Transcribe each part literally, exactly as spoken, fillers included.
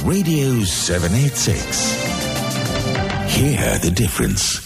Radio seven eighty-six. Hear the difference.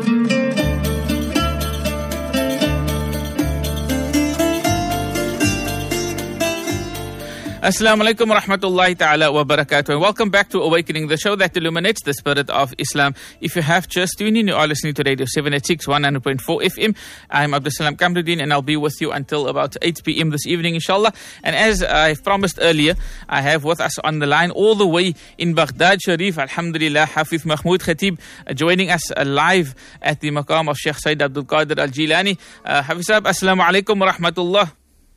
Assalamu alaikum wa rahmatullahi ta'ala wa barakatuh, and welcome back to Awakening, the show that illuminates the spirit of Islam. If you have just tuned in, you are listening to Radio seven eighty-six, one hundred point four F M. I'm Abdul Salam Kamruddin, and I'll be with you until about eight p.m. this evening, inshallah. And as I've promised earlier, I have with us on the line all the way in Baghdad Sharif, alhamdulillah, Hafiz Mahmoud Khatib, uh, joining us uh, live at the maqam of Sheikh Sayyid Abdul Qadir Al-Jilani. Uh, Hafiz Sahab, assalamu alaikum wa rahmatullah.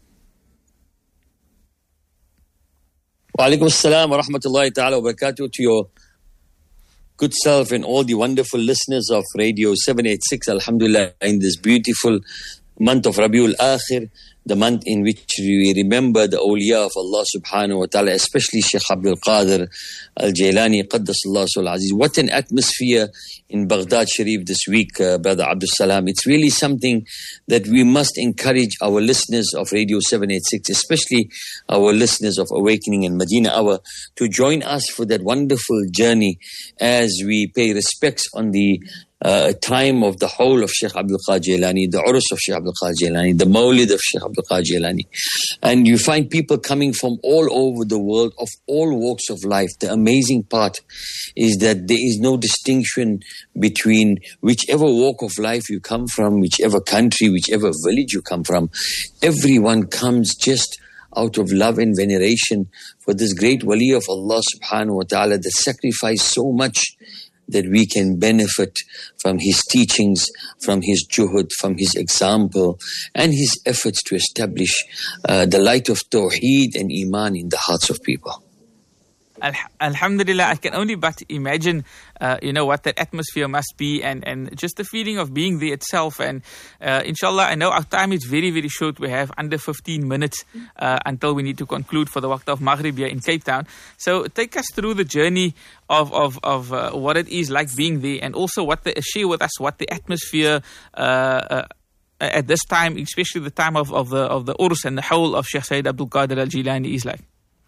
Wa alaikum assalam wa rahmatullahi ta'ala wa barakatuh to your good self and all the wonderful listeners of Radio seven eighty-six, alhamdulillah, in this beautiful month of Rabiul Akhir, the month in which we remember the awliya of Allah subhanahu wa ta'ala, especially Sheikh Abdul Qadir Al-Jilani, Qaddasallahu Sul Aziz. What an atmosphere in Baghdad Sharif this week, uh, Brother Abdul Salam. It's really something that we must encourage our listeners of Radio seven eighty-six, especially our listeners of Awakening and Medina Hour, to join us for that wonderful journey as we pay respects on the Uh, time of the whole of Sheikh Abdul Qadir Jilani, the Urus of Sheikh Abdul Qadir Jilani, the Mawlid of Sheikh Abdul Qadir Jilani. And you find people coming from all over the world, of all walks of life. The amazing part is that there is no distinction between whichever walk of life you come from, whichever country, whichever village you come from. Everyone comes just out of love and veneration for this great wali of Allah subhanahu wa ta'ala that sacrificed so much that we can benefit from his teachings, from his juhud, from his example, and his efforts to establish uh, the light of Tawheed and Iman in the hearts of people. Alhamdulillah, I can only but imagine, uh, you know, what that atmosphere must be, and, and just the feeling of being there itself. And uh, inshallah, I know our time is very, very short. We have under fifteen minutes uh, until we need to conclude for the waqt of Maghrib here in Cape Town. So take us through the journey of of, of uh, what it is like being there, and also what the, share with us what the atmosphere uh, uh, at this time, especially the time of, of the of the Urs and the whole of Sheikh Sayyid Abdul Qadir Al-Jilani is like.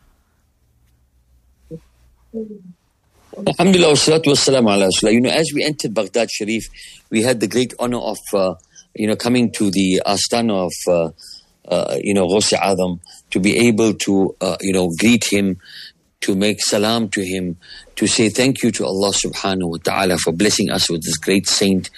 Alhamdulillah, wassalatu wassalamu ala rasulillah. You know, as we entered Baghdad Sharif, we had the great honor of, uh, you know, coming to the Astana of, uh, uh, you know, Ghaus Azam, to be able to, uh, you know, greet him, to make salam to him, to say thank you to Allah subhanahu wa ta'ala for blessing us with this great saint.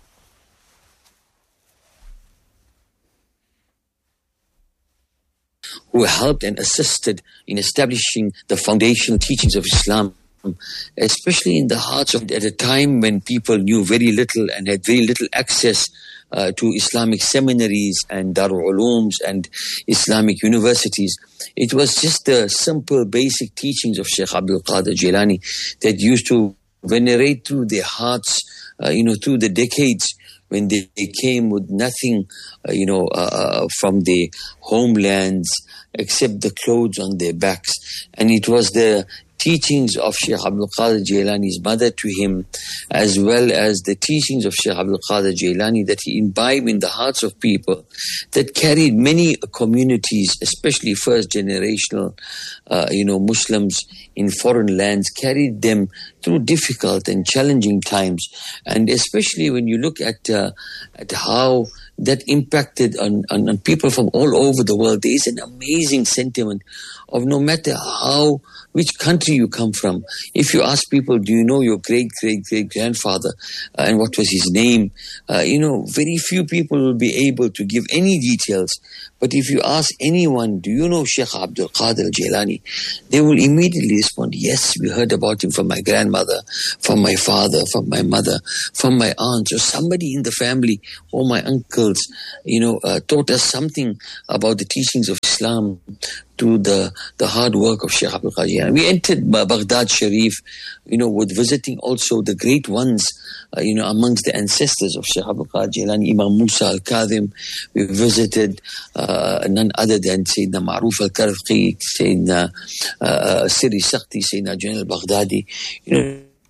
Who helped and assisted in establishing the foundational teachings of Islam, especially in the hearts of, at a time when people knew very little and had very little access uh, to Islamic seminaries and Darul Ulooms and Islamic universities. It was just the simple, basic teachings of Sheikh Abdul Qadir Jilani that used to venerate through their hearts, uh, you know, through the decades, when they, they came with nothing, uh, you know, uh, from their homelands except the clothes on their backs. And it was the teachings of Sheikh Abdul Qadir Jilani's mother to him, as well as the teachings of Sheikh Abdul Qadir Jilani that he imbibed in the hearts of people, that carried many communities, especially first generational, uh, you know, Muslims in foreign lands, carried them through difficult and challenging times. And especially when you look at uh, at how that impacted on, on, on people from all over the world, there is an amazing sentiment of no matter how, which country you come from. If you ask people, do you know your great, great, great grandfather uh, and what was his name? Uh, you know, very few people will be able to give any details. But if you ask anyone, do you know Sheikh Abdul Qadir Jilani? They will immediately respond, yes, we heard about him from my grandmother, from my father, from my mother, from my aunts, or somebody in the family, or my uncles, you know, uh, taught us something about the teachings of Islam to the, the hard work of Sheikh Abdul Qadir Jilani. We entered Baghdad Sharif, you know, with visiting also the great ones, uh, you know, amongst the ancestors of Sheikh Abdul Qadir Jilani, Imam Musa Al-Kadhim. We visited uh, none other than Sayyidina Ma'ruf Al-Karqi, Sayyidina uh, Siri Sakti, Sayyidina Junaid Al-Baghdadi. You know,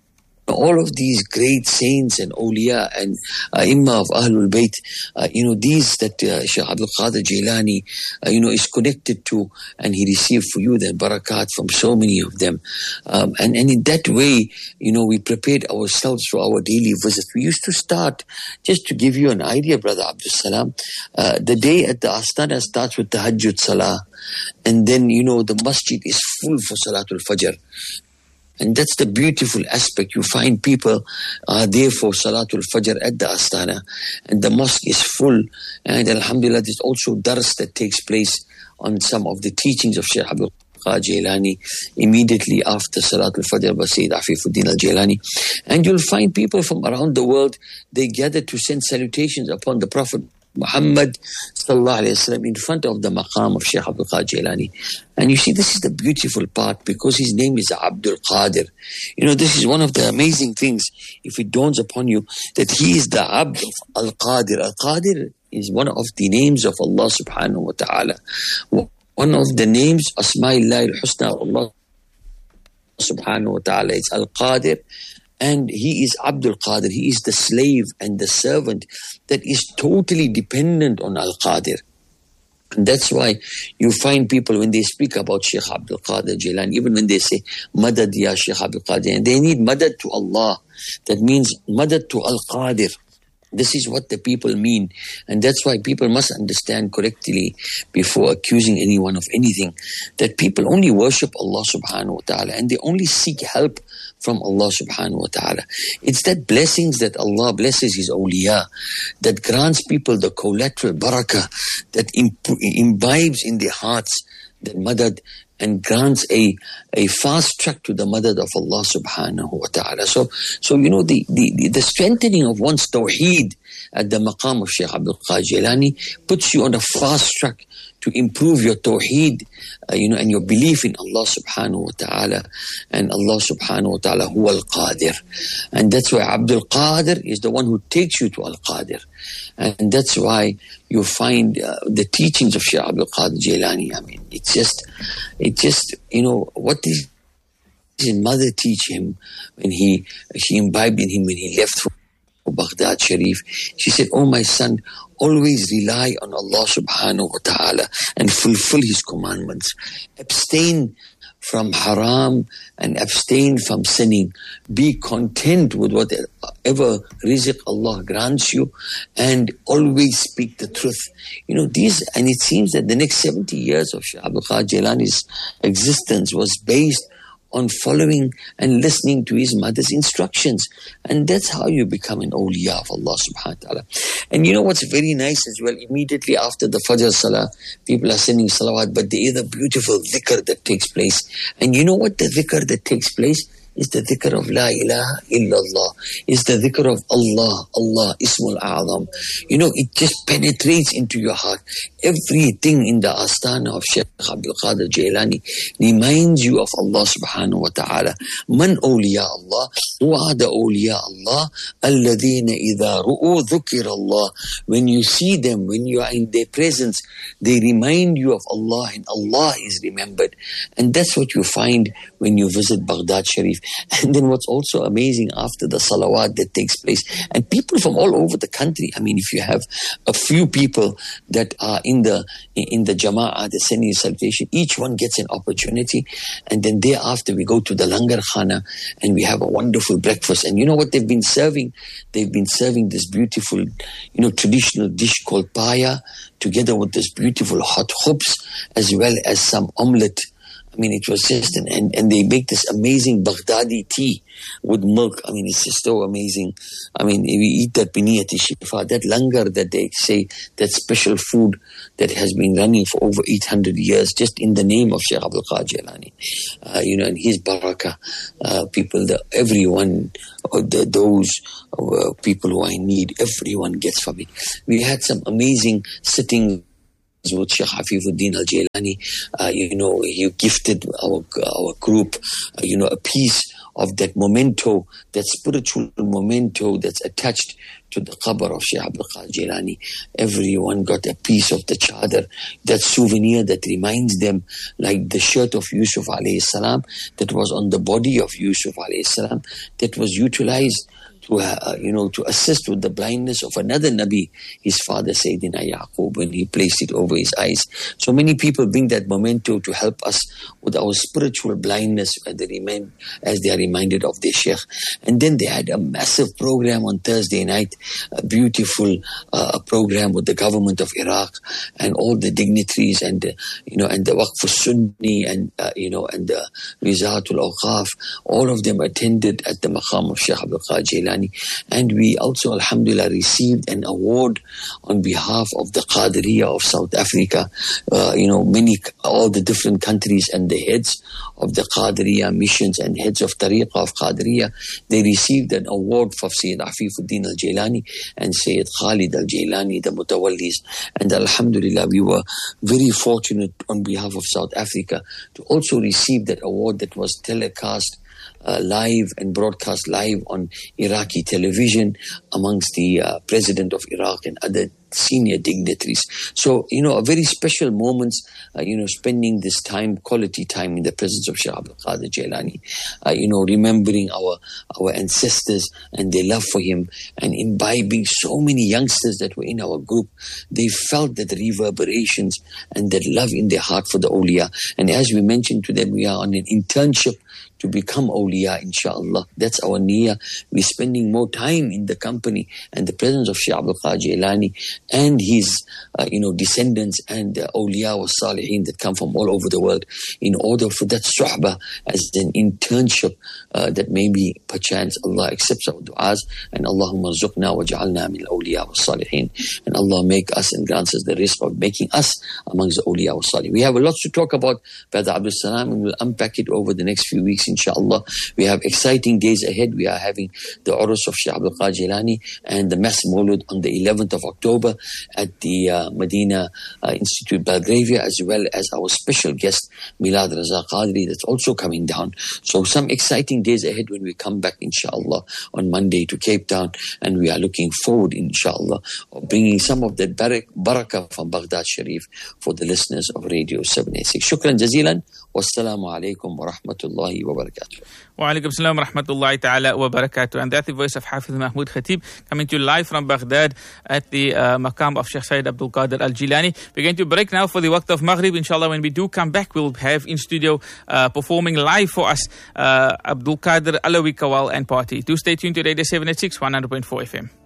all of these great saints and awliya and Imam of Ahlul Bayt, uh, you know, these that uh, Shaykh Abdul Qadir Jilani, uh, you know, is connected to, and he received for you the barakat from so many of them. Um, and, and in that way, you know, we prepared ourselves for our daily visits. We used to start, just to give you an idea, Brother Abdul Salam, uh, the day at the Astana starts with Tahajjud Salah, and then, you know, the masjid is full for Salatul Fajr. And that's the beautiful aspect. You find people are there for Salatul Fajr at the Astana, and the mosque is full. And Alhamdulillah, there's also dars that takes place on some of the teachings of Shaykh Abdul Qadir Jilani immediately after Salatul Fajr by Sayyid Afifuddin al-Jilani. And you'll find people from around the world, they gather to send salutations upon the Prophet Muhammad sallallahu alayhi wa sallam in front of the maqam of Shaykh Abdul Qadir Jilani. And you see, this is the beautiful part, because his name is Abdul Qadir. You know, this is one of the amazing things, if it dawns upon you, that he is the Abd of Al-Qadir. Al-Qadir is one of the names of Allah subhanahu wa ta'ala. One of the names, Asma'illah al-Husna of Allah subhanahu wa ta'ala, is Al-Qadir. And he is Abdul Qadir. He is the slave and the servant that is totally dependent on Al-Qadir. And that's why you find people, when they speak about Shaykh Abdul Qadir Jilani, even when they say, Madad ya Shaykh Abdul Qadir, and they need Madad to Allah. That means Madad to Al-Qadir. This is what the people mean. And that's why people must understand correctly before accusing anyone of anything, that people only worship Allah subhanahu wa ta'ala, and they only seek help from Allah subhanahu wa ta'ala. It's that blessings that Allah blesses His awliya, that grants people the collateral barakah, that imp- imbibes in their hearts the madad, and grants a, a fast track to the madad of Allah subhanahu wa ta'ala. So, so you know, the, the, the strengthening of one's tawheed at the maqam of Shaykh Abdul Qadir Jilani puts you on a fast track to improve your tawheed, uh, you know, and your belief in Allah subhanahu wa ta'ala, and Allah subhanahu wa ta'ala huwa al-Qadir. And that's why Abdul Qadir is the one who takes you to Al-Qadir. And that's why you find uh, the teachings of Shaykh Abdul Qadir Jilani. I mean, it's just, it just, you know, what did his mother teach him when he, she imbibed in him when he left for Baghdad Sharif? She said, oh my son, always rely on Allah subhanahu wa ta'ala and fulfill His commandments. Abstain from haram and abstain from sinning. Be content with whatever rizq Allah grants you, and always speak the truth. You know, these, and it seems that the next seventy years of Shaykh Abdul Qadir Jilani's existence was based on following and listening to his mother's instructions. And that's how you become an awliya of Allah subhanahu wa ta'ala. And you know what's very nice as well, immediately after the Fajr Salah, people are sending salawat, but there is a beautiful dhikr that takes place. And you know what the dhikr that takes place? Is the dhikr of La ilaha illallah, is the dhikr of Allah, Allah, Ismul A'zam. You know, it just penetrates into your heart. Everything in the Astana of Shaykh Abdul Qadir Jilani reminds you of Allah subhanahu wa ta'ala. Man awliya Allah, who are the awliya Allah? Alladhina idha ru'u dhukir Allah. When you see them, when you are in their presence, they remind you of Allah, and Allah is remembered. And that's what you find when you visit Baghdad Sharif. And then what's also amazing, after the salawat that takes place, and people from all over the country, I mean, if you have a few people that are in the in the jama'ah, the sending salutation, each one gets an opportunity, and then thereafter we go to the langar khana and we have a wonderful breakfast. And you know what they've been serving? They've been serving this beautiful, you know, traditional dish called paya, together with this beautiful hot khubs, as well as some omelette. I mean, it was just, an, and, and they make this amazing Baghdadi tea with milk. I mean, it's just so amazing. I mean, we eat that biniyati shifa, that langar that they say, that special food that has been running for over eight hundred years, just in the name of Shaykh Abdul Qadir Jilani. Uh, you know, and his barakah, uh, people, the, everyone, or the, those uh, people who are in need, everyone gets from it. We had some amazing sittings with Shaykh Afifuddin al-Jilani. Uh, you know, he gifted our our group, uh, you know, a piece of that memento, that spiritual memento that's attached to the qabr of Shaykh Abdul Qadir Jilani. Everyone got a piece of the chadar, that souvenir that reminds them, like the shirt of Yusuf alayhi salam that was on the body of Yusuf alayhi salam, that was utilized to, uh, you know, to assist with the blindness of another Nabi, his father Sayyidina Yaqub, when he placed it over his eyes. So many people bring that memento to help us with our spiritual blindness as they, remind, as they are reminded of their Sheikh. And then they had a massive program on Thursday night, a beautiful uh, program with the government of Iraq and all the dignitaries and, uh, you know, and the Waqf Sunni and, uh, you know, and the Rizatul Awqaf. All of them attended at the maqam of Shaykh Abdul Qadir Jilani. And we also, alhamdulillah, received an award on behalf of the Qadiriyya of South Africa. Uh, you know, many, all the different countries and the heads of the Qadiriyya missions and heads of Tariqah of Qadiriyya, they received an award for Sayyid Afifuddin al-Jailani and Sayyid Khalid al-Jailani, the Mutawallis. And alhamdulillah, we were very fortunate on behalf of South Africa to also receive that award that was telecast Uh, live and broadcast live on Iraqi television amongst the uh, president of Iraq and other senior dignitaries. So, you know, a very special moments, uh, you know, spending this time, quality time in the presence of Shaykh Abdul Qadir Jilani, uh, you know, remembering our, our ancestors and their love for him, and imbibing so many youngsters that were in our group. They felt that reverberations and that love in their heart for the awliya. And as we mentioned to them, we are on an internship to become awliya, inshallah. That's our niyyah. We're spending more time in the company and the presence of Shaykh Abdul Qadir Jilani and his, uh, you know, descendants and uh, awliya wa salihin that come from all over the world, in order for that suhbah as an internship uh, that maybe perchance Allah accepts our du'as, and Allahumma zuqna wa ja'alna min awliya wa salihin, and Allah make us and grants us the risk of making us amongst the awliya wa salihin. We have a lot to talk about, Brother Abdul Salam, and we'll unpack it over the next few weeks, inshallah. We have exciting days ahead. We are having the Urus of Shaykh Abdul Qadir Jilani and the Mass Maulud on the eleventh of October at the uh, Medina uh, Institute Belgravia, as well as our special guest Milad Raza Qadri that's also coming down. So some exciting days ahead when we come back, inshallah, on Monday to Cape Town, and we are looking forward, inshallah, of bringing some of that barak- barakah from Baghdad Sharif for the listeners of Radio seven eighty-six. Shukran jazilan. Wassalamu alaikum wa rahmatullahi wa barakatuh. Wa alaikum salam wa rahmatullahi ta'ala wa barakatuh. And that's the voice of Hafiz Mahmoud Khatib coming to you live from Baghdad at the uh, maqam of Shaykh Sayyid Abdul Qadir al-Jilani. We're going to break now for the waqt of Maghrib. Inshallah, when we do come back, we'll have in studio uh, performing live for us uh, Abdul Qadir Alawi Kawal and Party. Do stay tuned to Radio seven eighty-six, one hundred point four F M.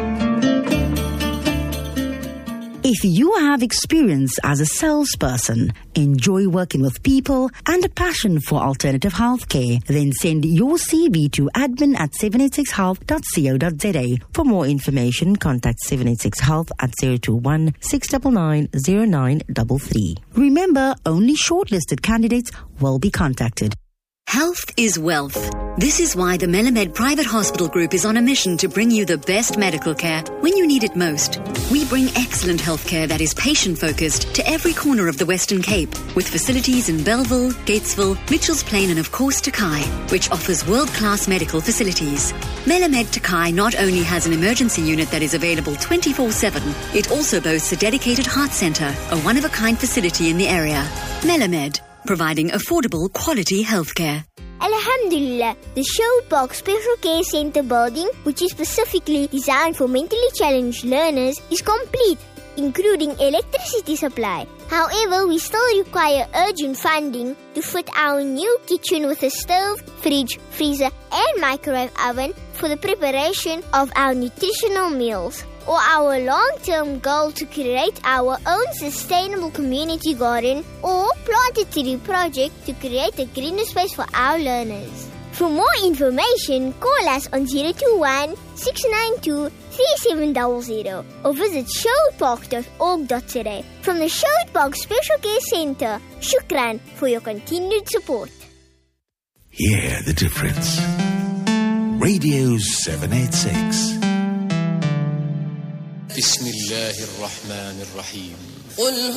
If you have experience as a salesperson, enjoy working with people, and a passion for alternative healthcare, then send your C V to admin at seven eighty-six health dot co dot za. For more information, contact seven eighty-six health at zero two one, six nine nine, zero nine three three. Remember, only shortlisted candidates will be contacted. Health is wealth. This is why the Melamed Private Hospital Group is on a mission to bring you the best medical care when you need it most. We bring excellent healthcare that is patient-focused to every corner of the Western Cape, with facilities in Belleville, Gatesville, Mitchells Plain and of course Takai, which offers world-class medical facilities. Melamed Takai not only has an emergency unit that is available twenty-four seven, it also boasts a dedicated heart centre, a one-of-a-kind facility in the area. Melamed, providing affordable, quality healthcare. Alhamdulillah, the Showbox Special Care Center building, which is specifically designed for mentally challenged learners, is complete, including electricity supply. However, we still require urgent funding to fit our new kitchen with a stove, fridge, freezer, and microwave oven for the preparation of our nutritional meals, or our long-term goal to create our own sustainable community garden, or plant a tree project to create a greener space for our learners. For more information, call us on zero two one, six nine two, three seven zero zero or visit showpark dot org dot za. From the Showpark Special Care Center, shukran for your continued support. Hear the difference. Radio seven eighty-six. بسم الله الرحمن الرحيم.